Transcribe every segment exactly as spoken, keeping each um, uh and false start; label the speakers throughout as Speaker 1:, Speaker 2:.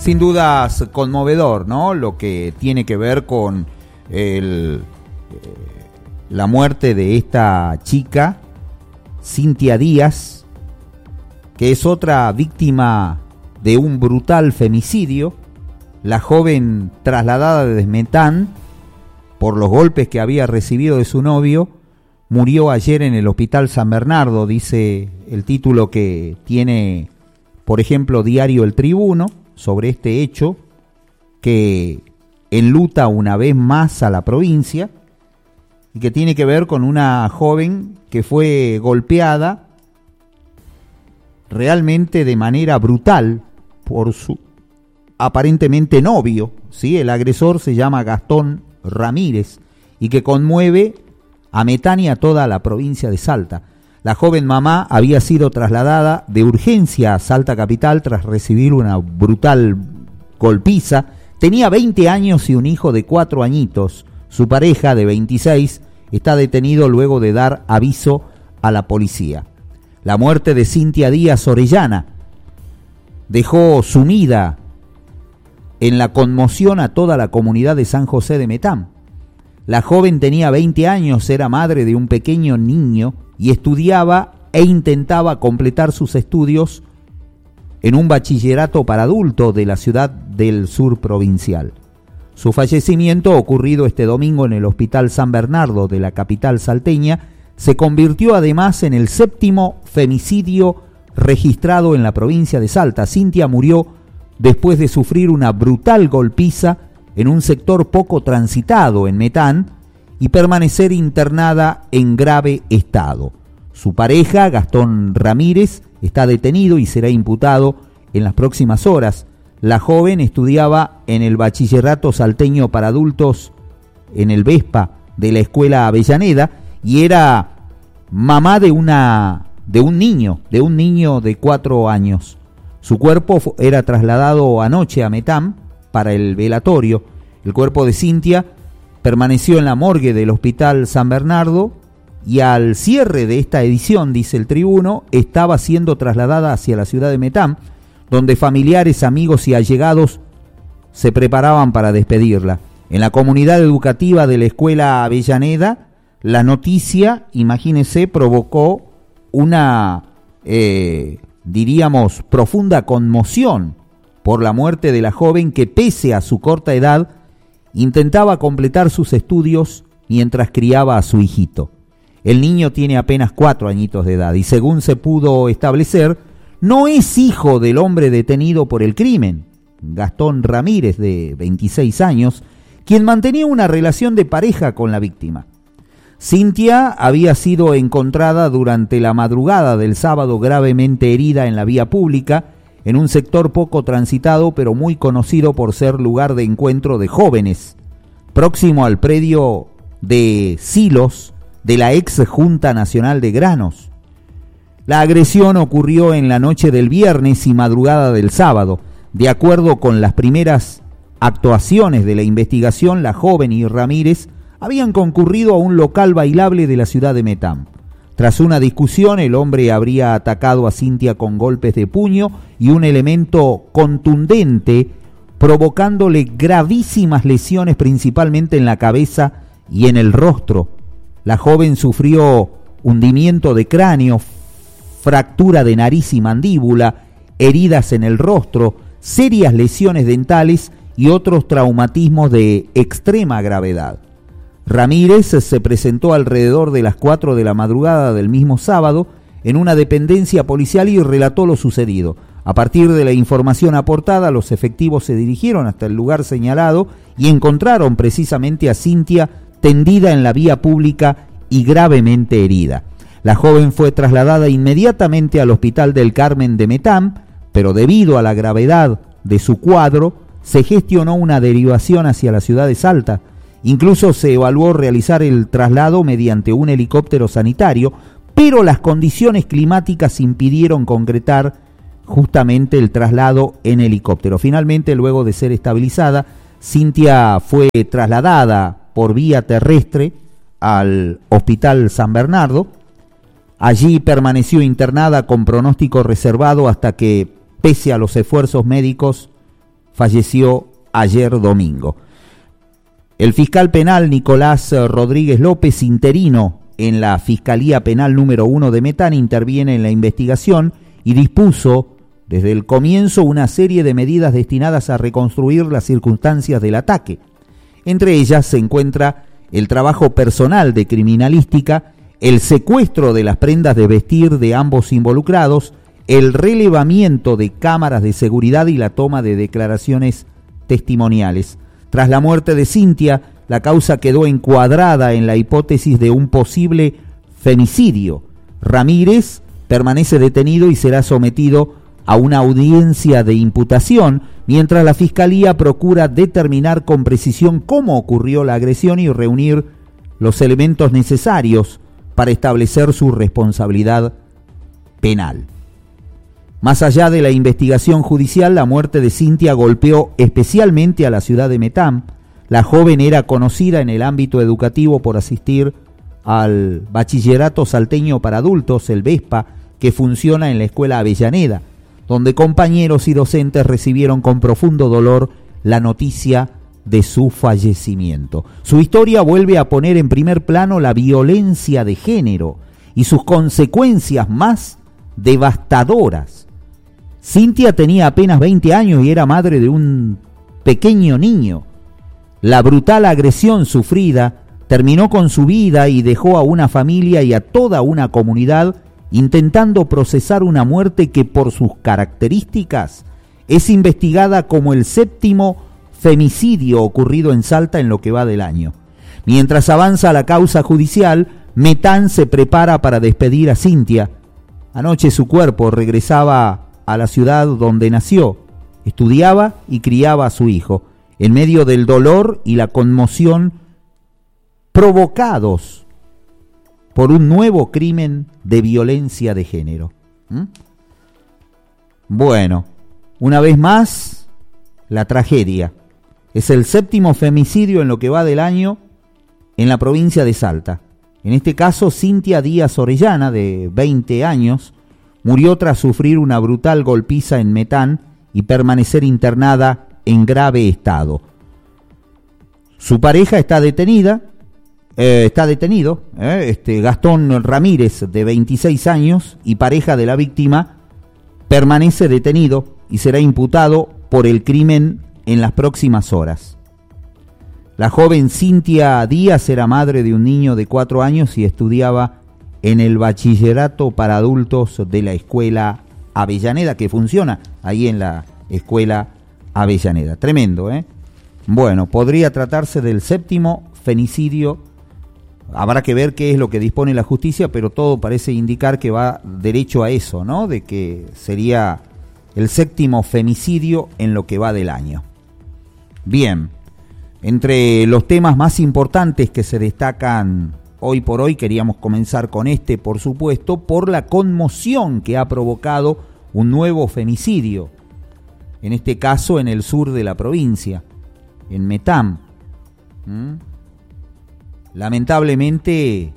Speaker 1: Sin dudas conmovedor, ¿no? Lo que tiene que ver con el, eh, la muerte de esta chica, Cintia Díaz, que es otra víctima de un brutal femicidio. La joven trasladada desde Metán por los golpes que había recibido de su novio, murió ayer en el Hospital San Bernardo, dice el título que tiene, por ejemplo, Diario El Tribuno, sobre este hecho que enluta una vez más a la provincia y que tiene que ver con una joven que fue golpeada realmente de manera brutal por su aparentemente novio, ¿sí? El agresor se llama Gastón Ramírez y que conmueve a Metán y a toda la provincia de Salta. La joven mamá había sido trasladada de urgencia a Salta capital tras recibir una brutal golpiza. Tenía veinte años y un hijo de cuatro añitos. Su pareja, de veintiséis, está detenido luego de dar aviso a la policía. La muerte de Cintia Díaz Orellana dejó sumida en la conmoción a toda la comunidad de San José de Metán. La joven tenía veinte años, era madre de un pequeño niño y estudiaba e intentaba completar sus estudios en un bachillerato para adultos de la ciudad del sur provincial. Su fallecimiento, ocurrido este domingo en el Hospital San Bernardo de la capital salteña, se convirtió además en el séptimo femicidio registrado en la provincia de Salta. Cintia murió después de sufrir una brutal golpiza en un sector poco transitado en Metán y permanecer internada en grave estado. Su pareja, Gastón Ramírez, está detenido y será imputado en las próximas horas. La joven estudiaba en el bachillerato salteño para adultos en el Vespa de la escuela Avellaneda y era mamá de una de un niño, de un niño de cuatro años. Su cuerpo era trasladado anoche a Metán para el velatorio. El cuerpo de Cintia permaneció en la morgue del Hospital San Bernardo y al cierre de esta edición, dice el Tribuno, estaba siendo trasladada hacia la ciudad de Metán, donde familiares, amigos y allegados se preparaban para despedirla. En la comunidad educativa de la escuela Avellaneda, la noticia, imagínense, provocó una, eh, diríamos, profunda conmoción por la muerte de la joven que, pese a su corta edad, intentaba completar sus estudios mientras criaba a su hijito. El niño tiene apenas cuatro añitos de edad y, según se pudo establecer, no es hijo del hombre detenido por el crimen, Gastón Ramírez, de veintiséis años, quien mantenía una relación de pareja con la víctima. Cintia había sido encontrada durante la madrugada del sábado gravemente herida en la vía pública, en un sector poco transitado pero muy conocido por ser lugar de encuentro de jóvenes, próximo al predio de silos de la ex Junta Nacional de Granos. La agresión ocurrió en la noche del viernes y madrugada del sábado. De acuerdo con las primeras actuaciones de la investigación, la joven y Ramírez habían concurrido a un local bailable de la ciudad de Metán. Tras una discusión, el hombre habría atacado a Cintia con golpes de puño y un elemento contundente, provocándole gravísimas lesiones principalmente en la cabeza y en el rostro. La joven sufrió hundimiento de cráneo, fractura de nariz y mandíbula, heridas en el rostro, serias lesiones dentales y otros traumatismos de extrema gravedad. Ramírez se presentó alrededor de las cuatro de la madrugada del mismo sábado en una dependencia policial y relató lo sucedido. A partir de la información aportada, los efectivos se dirigieron hasta el lugar señalado y encontraron precisamente a Cintia tendida en la vía pública y gravemente herida. La joven fue trasladada inmediatamente al Hospital del Carmen de Metán, pero debido a la gravedad de su cuadro, se gestionó una derivación hacia la ciudad de Salta. Incluso se evaluó realizar el traslado mediante un helicóptero sanitario, pero las condiciones climáticas impidieron concretar justamente el traslado en helicóptero. Finalmente, luego de ser estabilizada, Cintia fue trasladada por vía terrestre al Hospital San Bernardo. Allí permaneció internada con pronóstico reservado hasta que, pese a los esfuerzos médicos, falleció ayer domingo. El fiscal penal Nicolás Rodríguez López, interino en la Fiscalía Penal número uno de Metán, interviene en la investigación y dispuso desde el comienzo una serie de medidas destinadas a reconstruir las circunstancias del ataque. Entre ellas se encuentra el trabajo personal de criminalística, el secuestro de las prendas de vestir de ambos involucrados, el relevamiento de cámaras de seguridad y la toma de declaraciones testimoniales. Tras la muerte de Cintia, la causa quedó encuadrada en la hipótesis de un posible femicidio. Ramírez permanece detenido y será sometido a una audiencia de imputación, mientras la Fiscalía procura determinar con precisión cómo ocurrió la agresión y reunir los elementos necesarios para establecer su responsabilidad penal. Más allá de la investigación judicial, la muerte de Cintia golpeó especialmente a la ciudad de Metán. La joven era conocida en el ámbito educativo por asistir al Bachillerato Salteño para Adultos, el VESPA, que funciona en la Escuela Avellaneda, donde compañeros y docentes recibieron con profundo dolor la noticia de su fallecimiento. Su historia vuelve a poner en primer plano la violencia de género y sus consecuencias más devastadoras. Cintia tenía apenas veinte años y era madre de un pequeño niño. La brutal agresión sufrida terminó con su vida y dejó a una familia y a toda una comunidad intentando procesar una muerte que por sus características es investigada como el séptimo femicidio ocurrido en Salta en lo que va del año. Mientras avanza la causa judicial, Metán se prepara para despedir a Cintia. Anoche su cuerpo regresaba a la ciudad donde nació, estudiaba y criaba a su hijo, en medio del dolor y la conmoción provocados por un nuevo crimen de violencia de género. ¿Mm? Bueno, una vez más, la tragedia. Es el séptimo femicidio en lo que va del año en la provincia de Salta. En este caso, Cintia Díaz Orellana, de veinte años, murió tras sufrir una brutal golpiza en Metán y permanecer internada en grave estado. Su pareja está detenida, eh, está detenido, eh, este Gastón Ramírez, de veintiséis años, y pareja de la víctima, permanece detenido y será imputado por el crimen en las próximas horas. La joven Cintia Díaz era madre de un niño de cuatro años y estudiaba en el Bachillerato para Adultos de la Escuela Avellaneda, que funciona ahí en la Escuela Avellaneda. Tremendo, ¿eh? Bueno, podría tratarse del séptimo femicidio. Habrá que ver qué es lo que dispone la justicia, pero todo parece indicar que va derecho a eso, ¿no? De que sería el séptimo femicidio en lo que va del año. Bien, entre los temas más importantes que se destacan hoy por hoy, queríamos comenzar con este, por supuesto, por la conmoción que ha provocado un nuevo femicidio, en este caso en el sur de la provincia, en Metán. ¿Mm? Lamentablemente,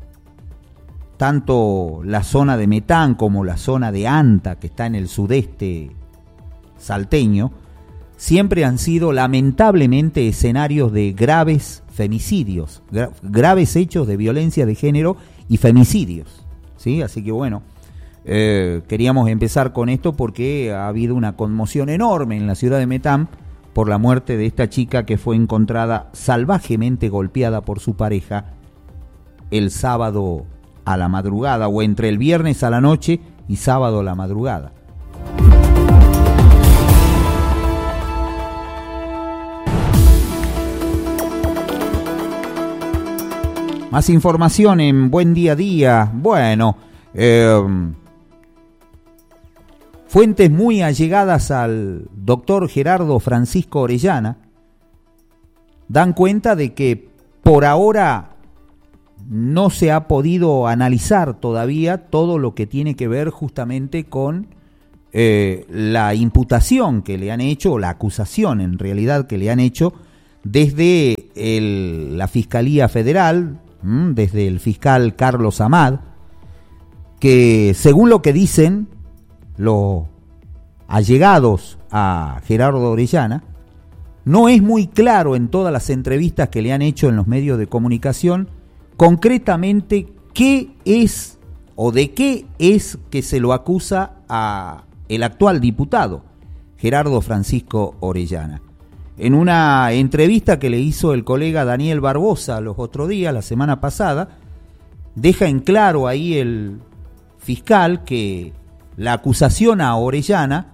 Speaker 1: tanto la zona de Metán como la zona de Anta, que está en el sudeste salteño, siempre han sido lamentablemente escenarios de graves femicidios, gra- graves hechos de violencia de género y femicidios, ¿sí? Así que bueno, eh, queríamos empezar con esto porque ha habido una conmoción enorme en la ciudad de Metán por la muerte de esta chica que fue encontrada salvajemente golpeada por su pareja el sábado a la madrugada, o entre el viernes a la noche y sábado a la madrugada. Más información en Buen Día a Día. Bueno, eh, fuentes muy allegadas al doctor Gerardo Francisco Orellana dan cuenta de que por ahora no se ha podido analizar todavía todo lo que tiene que ver justamente con eh, la imputación que le han hecho, o la acusación en realidad que le han hecho desde el, la Fiscalía Federal, desde el fiscal Carlos Amad, que según lo que dicen, lo allegados a Gerardo Orellana, no es muy claro en todas las entrevistas que le han hecho en los medios de comunicación concretamente qué es o de qué es que se lo acusa a el actual diputado, Gerardo Francisco Orellana. En una entrevista que le hizo el colega Daniel Barbosa los otros días, la semana pasada, deja en claro ahí el fiscal que la acusación a Orellana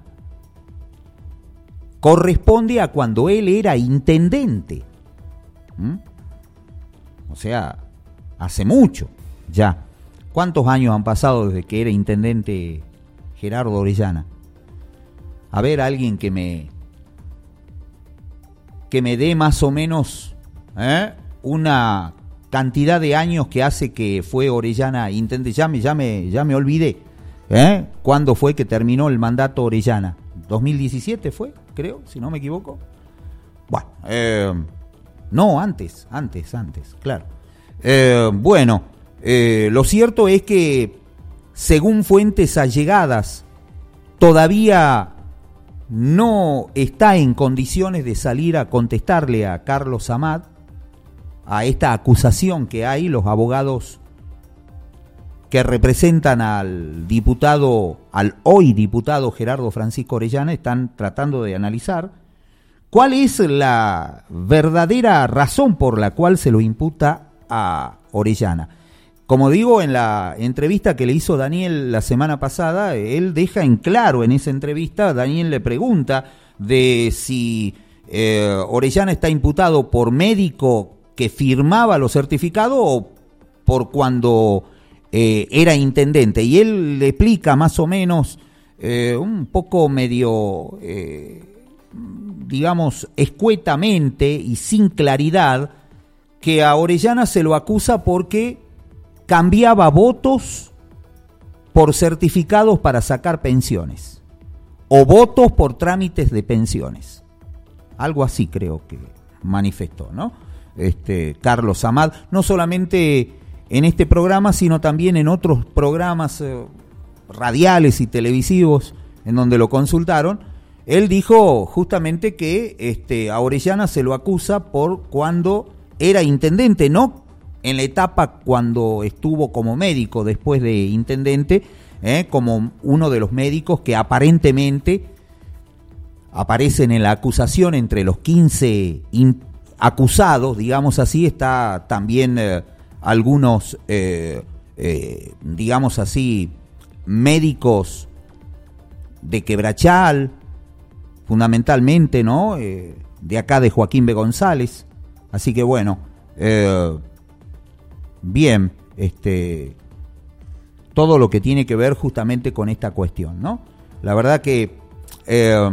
Speaker 1: corresponde a cuando él era intendente. ¿Mm? O sea, hace mucho ya. ¿Cuántos años han pasado desde que era intendente Gerardo Orellana? A ver, alguien que me que me dé más o menos ¿eh? una cantidad de años que hace que fue Orellana intendente. Ya me, ya me, ya me olvidé. ¿Eh? ¿Cuándo fue que terminó el mandato Orellana? ¿dos mil diecisiete fue? Creo, si no me equivoco. Bueno, eh, no, antes, antes, antes, claro. Eh, bueno, eh, lo cierto es que, según fuentes allegadas, todavía no está en condiciones de salir a contestarle a Carlos Amat a esta acusación que hay. Los abogados que representan al diputado, al hoy diputado Gerardo Francisco Orellana, están tratando de analizar cuál es la verdadera razón por la cual se lo imputa a Orellana. Como digo, en la entrevista que le hizo Daniel la semana pasada, él deja en claro en esa entrevista, Daniel le pregunta de si eh, Orellana está imputado por médico que firmaba los certificados o por cuando eh, era intendente. Y él le explica más o menos, eh, un poco medio, eh, digamos, escuetamente y sin claridad, que a Orellana se lo acusa porque cambiaba votos por certificados para sacar pensiones o votos por trámites de pensiones. Algo así creo que manifestó, ¿no? Este Carlos Amat, no solamente en este programa, sino también en otros programas eh, radiales y televisivos en donde lo consultaron. Él dijo justamente que este, a Orellana se lo acusa por cuando era intendente, no en la etapa cuando estuvo como médico después de intendente, eh, como uno de los médicos que aparentemente aparecen en la acusación entre los quince in- acusados, digamos así. Está también eh, algunos, eh, eh, digamos así, médicos de Quebrachal, fundamentalmente, ¿no? Eh, de acá de Joaquín B. González. Así que bueno, eh, bien, este, todo lo que tiene que ver justamente con esta cuestión, ¿no? La verdad que eh,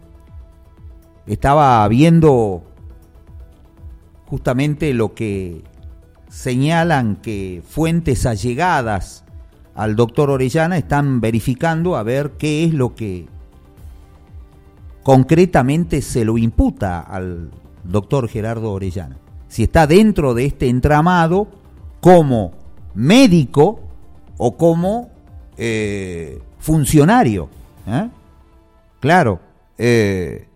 Speaker 1: estaba viendo justamente lo que señalan que fuentes allegadas al doctor Orellana están verificando a ver qué es lo que concretamente se lo imputa al doctor Gerardo Orellana. Si está dentro de este entramado como médico o como eh, funcionario. ¿eh? Claro, eh,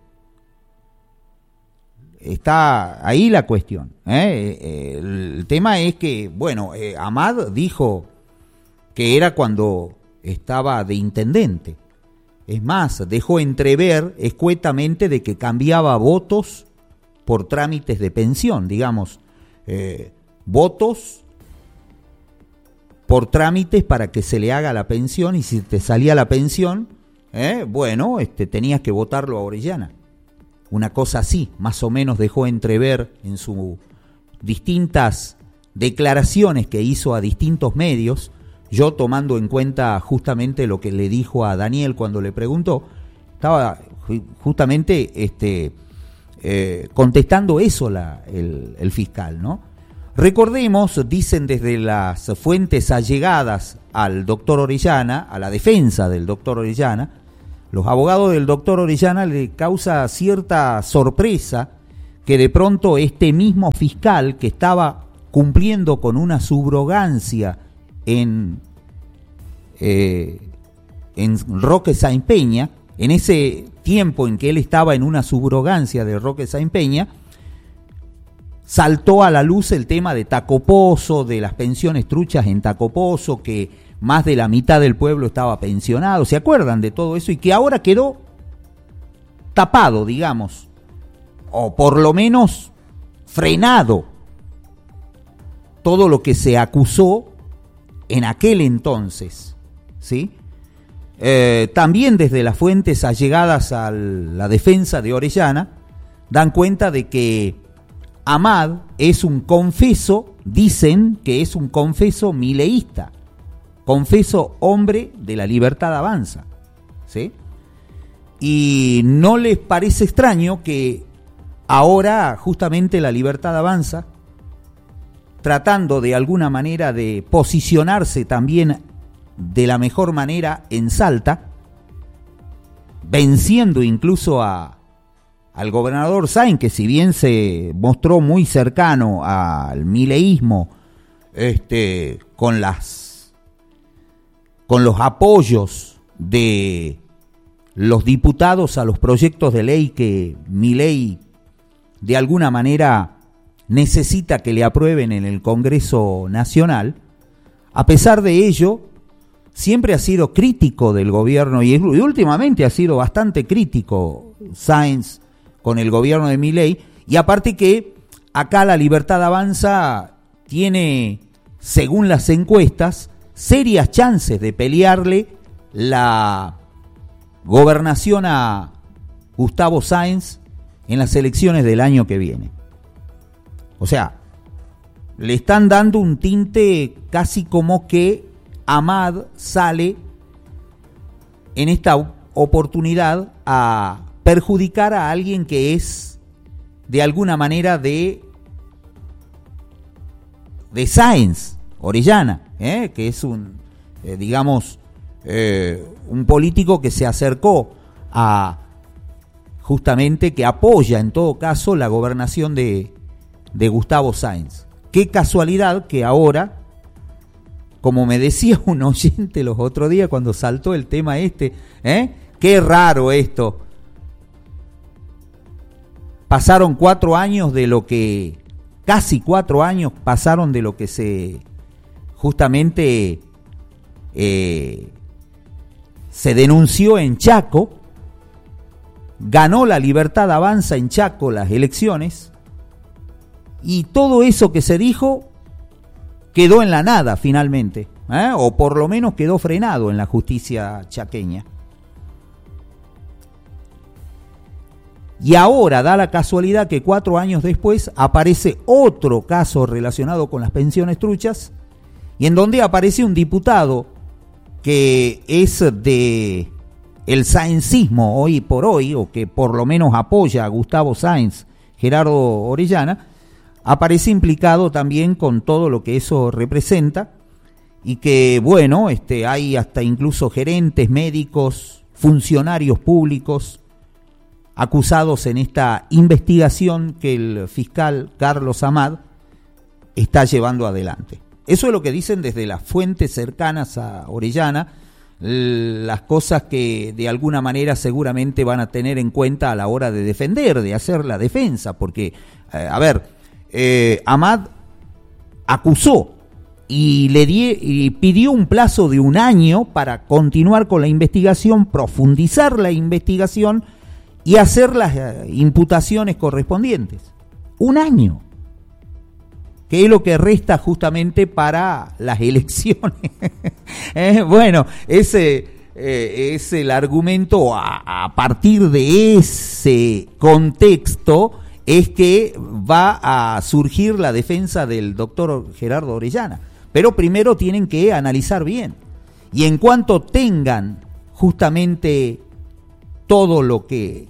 Speaker 1: está ahí la cuestión. ¿eh? El tema es que, bueno, eh, Amat dijo que era cuando estaba de intendente. Es más, dejó entrever escuetamente de que cambiaba votos por trámites de pensión, digamos, eh, votos por trámites para que se le haga la pensión, y si te salía la pensión, eh, bueno, este, tenías que votarlo a Orellana. Una cosa así, más o menos dejó entrever en sus distintas declaraciones que hizo a distintos medios. Yo, tomando en cuenta justamente lo que le dijo a Daniel cuando le preguntó, estaba justamente este, eh, contestando eso la, el, el fiscal, ¿no? Recordemos, dicen desde las fuentes allegadas al doctor Orellana, a la defensa del doctor Orellana, los abogados del doctor Orellana le causa cierta sorpresa que de pronto este mismo fiscal que estaba cumpliendo con una subrogancia en, eh, en Roque Sáenz Peña, en ese tiempo en que él estaba en una subrogancia de Roque Sáenz Peña, saltó a la luz el tema de Tacopozo, de las pensiones truchas en Tacopozo, que más de la mitad del pueblo estaba pensionado, ¿se acuerdan de todo eso? Y que ahora quedó tapado, digamos, o por lo menos frenado todo lo que se acusó en aquel entonces, ¿sí? Eh, también desde las fuentes allegadas a la defensa de Orellana dan cuenta de que Amad es un confeso, dicen que es un confeso mileísta, confeso hombre de la Libertad Avanza, ¿sí? Y no les parece extraño que ahora justamente la Libertad Avanza, tratando de alguna manera de posicionarse también de la mejor manera en Salta, venciendo incluso a, al gobernador Sáenz, que si bien se mostró muy cercano al mileísmo, este, con las con los apoyos de los diputados a los proyectos de ley que Milei de alguna manera necesita que le aprueben en el Congreso Nacional, a pesar de ello, siempre ha sido crítico del gobierno y, y últimamente ha sido bastante crítico Sáenz con el gobierno de Milei, y aparte que acá la Libertad Avanza tiene, según las encuestas, serias chances de pelearle la gobernación a Gustavo Sáenz en las elecciones del año que viene. O sea, le están dando un tinte casi como que Amad sale en esta oportunidad a perjudicar a alguien que es de alguna manera de de Sáenz, Orellana, ¿eh? que es un, eh, digamos, eh, un político que se acercó a, justamente, que apoya en todo caso la gobernación de, de Gustavo Sáenz. Qué casualidad que ahora, como me decía un oyente los otros días cuando saltó el tema este, ¿eh? Qué raro esto. Pasaron cuatro años de lo que, casi cuatro años pasaron de lo que se, justamente, eh, se denunció en Chaco, ganó la Libertad Avanza en Chaco las elecciones, y todo eso que se dijo quedó en la nada finalmente, ¿eh? o por lo menos quedó frenado en la justicia chaqueña. Y ahora da la casualidad que cuatro años después aparece otro caso relacionado con las pensiones truchas, y en donde aparece un diputado que es de el saenzismo hoy por hoy, o que por lo menos apoya a Gustavo Sáenz, Gerardo Orellana, aparece implicado también con todo lo que eso representa, y que, bueno, este, hay hasta incluso gerentes, médicos, funcionarios públicos acusados en esta investigación que el fiscal Carlos Amad está llevando adelante. Eso es lo que dicen desde las fuentes cercanas a Orellana, las cosas que de alguna manera seguramente van a tener en cuenta a la hora de defender, de hacer la defensa, porque, eh, a ver, eh, Amad acusó y le die, y pidió un plazo de un año para continuar con la investigación, profundizar la investigación y hacer las imputaciones correspondientes. Un año, que es lo que resta justamente para las elecciones. eh, bueno, ese eh, es el argumento. A, a partir de ese contexto es que va a surgir la defensa del doctor Gerardo Orellana. Pero primero tienen que analizar bien. Y en cuanto tengan justamente todo lo que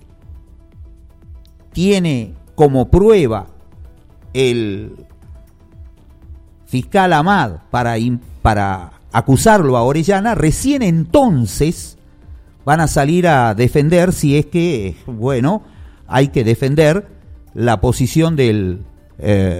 Speaker 1: tiene como prueba el fiscal Amad para, para acusarlo a Orellana, recién entonces van a salir a defender, si es que, bueno, hay que defender la posición del eh,